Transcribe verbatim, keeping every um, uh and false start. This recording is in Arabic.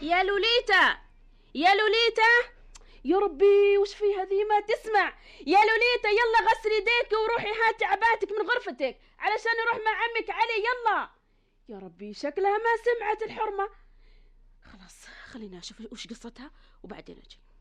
يا لوليتا يا لوليتا، يا ربي وش في هذه ما تسمع؟ يا لوليتا يلا غسلي يديك وروحي هاتي عباتك من غرفتك علشان نروح مع عمك علي. يلا يا ربي شكلها ما سمعت الحرمة. خلاص خلينا اشوف وش قصتها وبعدين اجي.